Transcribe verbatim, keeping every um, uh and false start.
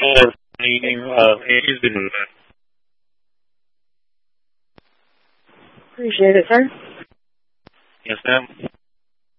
for any uh, issues. Appreciate it, sir. Yes, ma'am.